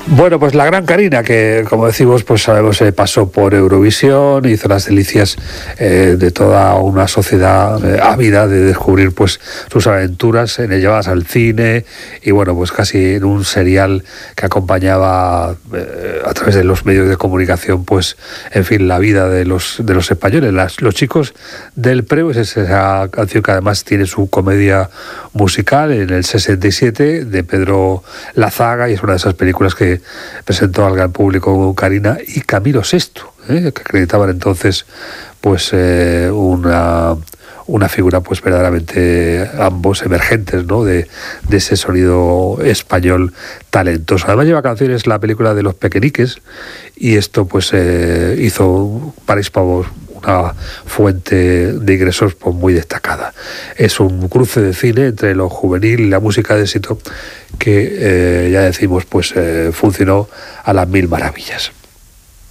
Bueno, pues la gran Karina, que como decimos, pues sabemos, pasó por Eurovisión, hizo las delicias de toda una sociedad ávida de descubrir pues sus aventuras, llevadas al cine y bueno, pues casi en un serial que acompañaba a través de los medios de comunicación, pues en fin, la vida de los españoles. Los chicos del Preu es esa canción que además tiene su comedia musical en el 67 de Pedro Lazaga, y es una de esas películas que presentó al gran público Karina y Camilo Sesto, que acreditaban entonces pues una figura pues verdaderamente ambos emergentes, ¿no? de ese sonido español talentoso. Además lleva canciones la película de Los Pequeñiques, y esto pues hizo para Hispavox una fuente de ingresos pues muy destacada. Es un cruce de cine entre lo juvenil y la música de éxito que ya decimos pues funcionó a las mil maravillas.